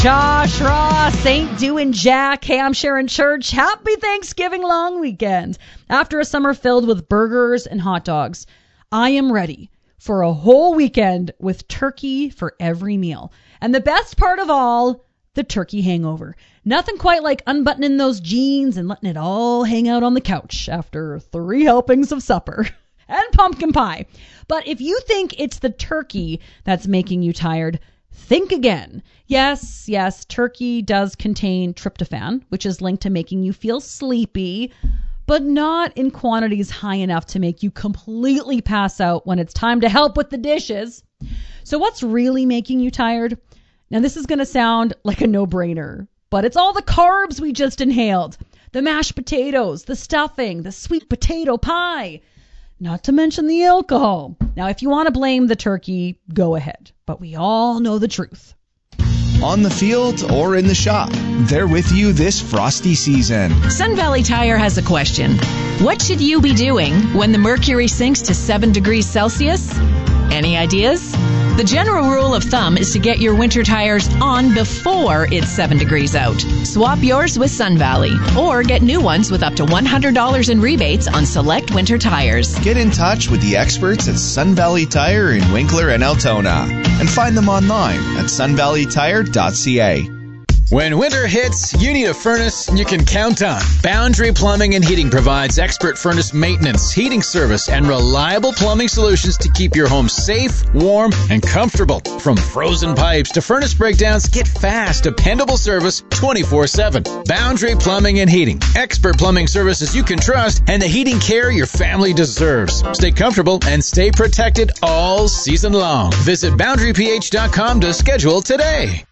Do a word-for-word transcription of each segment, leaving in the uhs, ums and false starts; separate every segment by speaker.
Speaker 1: Josh Ross, Saint Dew and Jack. Hey, I'm Sharon Church. Happy Thanksgiving long weekend. After a summer filled with burgers and hot dogs, I am ready for a whole weekend with turkey for every meal. And the best part of all, the turkey hangover. Nothing quite like unbuttoning those jeans and letting it all hang out on the couch after three helpings of supper and pumpkin pie. But if you think it's the turkey that's making you tired, think again. Yes, yes, turkey does contain tryptophan, which is linked to making you feel sleepy, but not in quantities high enough to make you completely pass out when it's time to help with the dishes. So what's really making you tired? Now, this is going to sound like a no-brainer, but it's all the carbs we just inhaled. The mashed potatoes, the stuffing, the sweet potato pie. Not to mention the alcohol. Now, if you want to blame the turkey, go ahead. But we all know the truth.
Speaker 2: On the field or in the shop, they're with you this frosty season.
Speaker 3: Sun Valley Tire has a question. What should you be doing when the mercury sinks to seven degrees Celsius? Any ideas? The general rule of thumb is to get your winter tires on before it's seven degrees out. Swap yours with Sun Valley or get new ones with up to one hundred dollars in rebates on select winter tires.
Speaker 2: Get in touch with the experts at Sun Valley Tire in Winkler and Altona and find them online at sun valley tire dot c a.
Speaker 4: When winter hits, you need a furnace you can count on. Boundary Plumbing and Heating provides expert furnace maintenance, heating service, and reliable plumbing solutions to keep your home safe, warm, and comfortable. From frozen pipes to furnace breakdowns, get fast, dependable service twenty-four seven. Boundary Plumbing and Heating. Expert plumbing services you can trust and the heating care your family deserves. Stay comfortable and stay protected all season long. Visit boundary p h dot com to schedule today.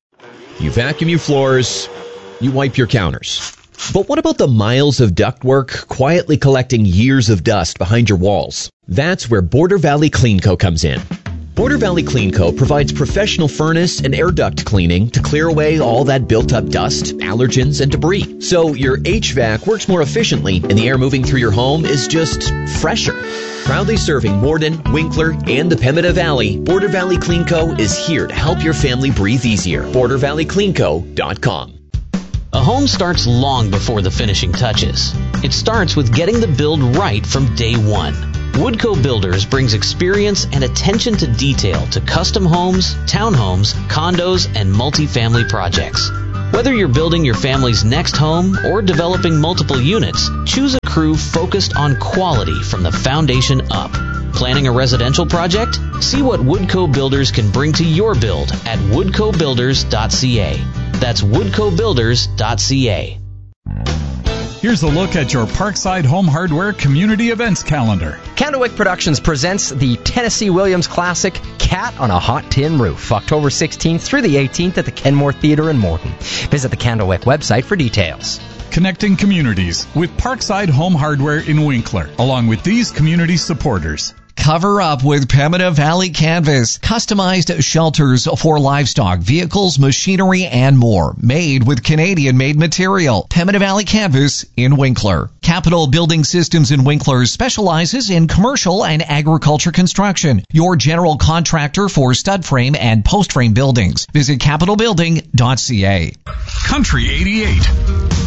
Speaker 5: You vacuum your floors, you wipe your counters. But what about the miles of ductwork quietly collecting years of dust behind your walls? That's where Border Valley Clean Co. comes in. Border Valley Clean Co. provides professional furnace and air duct cleaning to clear away all that built-up dust, allergens, and debris. So your H V A C works more efficiently and the air moving through your home is just fresher. Proudly serving Morden, Winkler, and the Pembina Valley, Border Valley Clean Co. is here to help your family breathe easier. border valley clean co dot com.
Speaker 6: A home starts long before the finishing touches. It starts with getting the build right from day one. Woodco Builders brings experience and attention to detail to custom homes, townhomes, condos, and multifamily projects. Whether you're building your family's next home or developing multiple units, choose a crew focused on quality from the foundation up. Planning a residential project? See what Woodco Builders can bring to your build at woodco builders dot c a. That's woodco builders dot c a.
Speaker 7: Here's a look at your Parkside Home Hardware Community Events calendar.
Speaker 8: Candlewick Productions presents the Tennessee Williams Classic Cat on a Hot Tin Roof, October sixteenth through the eighteenth at the Kenmore Theatre in Morton. Visit the Candlewick website for details.
Speaker 7: Connecting communities with Parkside Home Hardware in Winkler, along with these community supporters.
Speaker 9: Cover up with Pembina Valley Canvas. Customized shelters for livestock, vehicles, machinery, and more. Made with Canadian-made material. Pembina Valley Canvas in Winkler. Capital Building Systems in Winkler specializes in commercial and agriculture construction. Your general contractor for stud frame and post frame buildings. Visit capital building dot c a.
Speaker 7: Country eighty-eight.